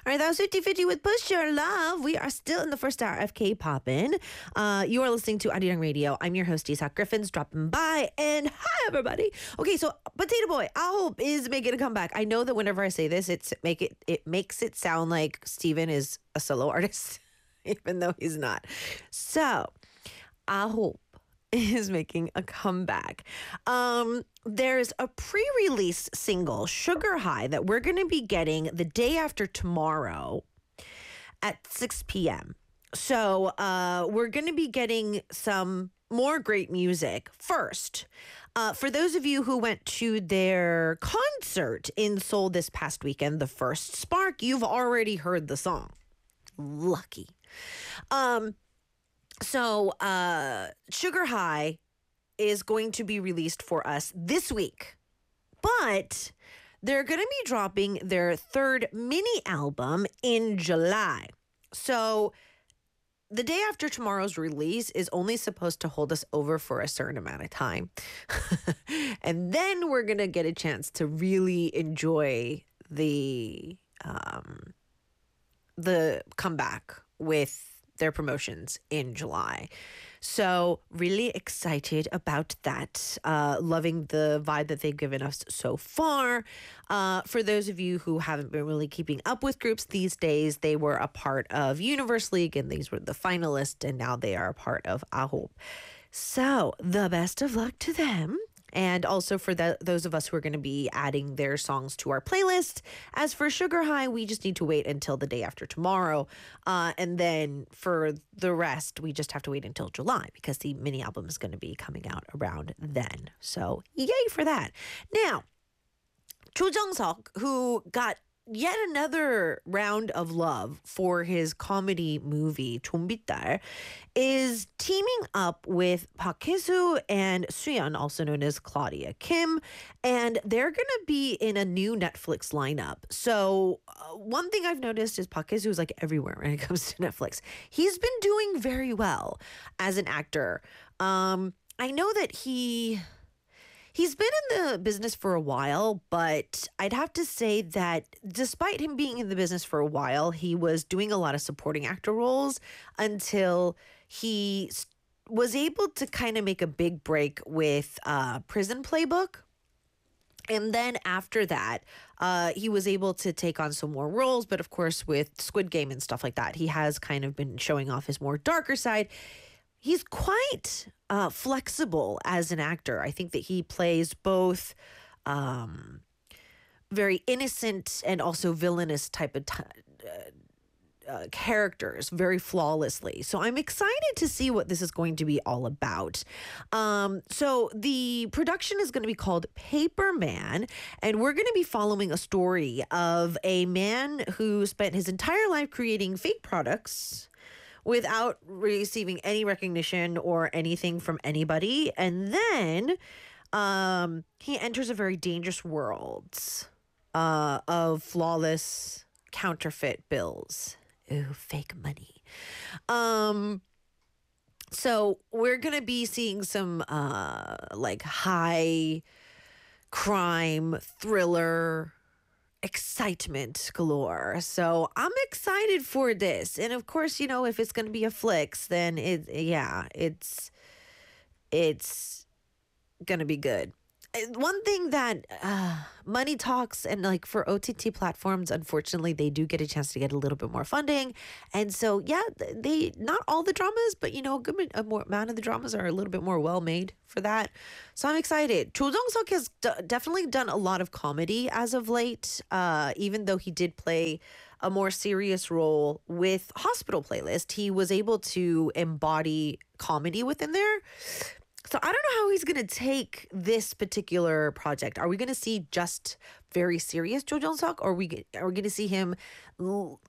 All right, that was 50-50 with Push Your Love. We are still in the first hour of K-Poppin'. You are listening to Arirang Radio. I'm your host, Isak Griffins, dropping by. And hi, everybody. Okay, so Potato Boy, I hope, is making a comeback. I know that whenever I say this, it makes it sound like Steven is a solo artist, even though he's not. So, I hope is making a comeback. There's a pre-release single, Sugar High, that we're going to be getting the day after tomorrow at 6 p.m. So we're going to be getting some more great music first. For those of you who went to their concert in Seoul this past weekend, The First Spark, you've already heard the song. Lucky. So Sugar High is going to be released for us this week, but they're going to be dropping their third mini album in July. So the day after tomorrow's release is only supposed to hold us over for a certain amount of time. And then we're going to get a chance to really enjoy the comeback with their promotions in July. So really excited about that. Loving the vibe that they've given us so far. For those of you who haven't been really keeping up with groups these days, they were a part of Universe League and these were the finalists, and now they are a part of AHOP. So the best of luck to them. And also for those of us who are going to be adding their songs to our playlist. As for Sugar High, we just need to wait until the day after tomorrow. And then for the rest, we just have to wait until July because the mini album is going to be coming out around then. So yay for that. Now, Cho Jung-seok, who got yet another round of love for his comedy movie 좀비딸, is teaming up with Park Hae-soo and Suyeon, also known as Claudia Kim, and they're going to be in a new Netflix lineup. So one thing I've noticed is Park Hae-soo is like everywhere when it comes to Netflix. He's been doing very well as an actor. I know that He's been in the business for a while, but I'd have to say that despite him being in the business for a while, he was doing a lot of supporting actor roles until he was able to kind of make a big break with Prison Playbook. And then after that, he was able to take on some more roles. But of course, with Squid Game and stuff like that, he has kind of been showing off his more darker side. He's quite flexible as an actor. I think that he plays both very innocent and also villainous type of characters very flawlessly. So I'm excited to see what this is going to be all about. So the production is going to be called Paper Man, and we're going to be following a story of a man who spent his entire life creating fake products without receiving any recognition or anything from anybody. And then he enters a very dangerous world of flawless counterfeit bills. Ooh, fake money. So we're going to be seeing some like high crime thriller excitement galore. So I'm excited for this. And of course, you know, if it's going to be a flicks, then it's going to be good. One thing that money talks, and like for OTT platforms, unfortunately, they do get a chance to get a little bit more funding. And so, yeah, they not all the dramas, but, you know, a more amount of the dramas are a little bit more well-made for that. So I'm excited. Cho Jung-seok has definitely done a lot of comedy as of late, even though he did play a more serious role with Hospital Playlist. He was able to embody comedy within there. So I don't know how he's going to take this particular project. Are we going to see just very serious Cho Jung-seok, or are we going to see him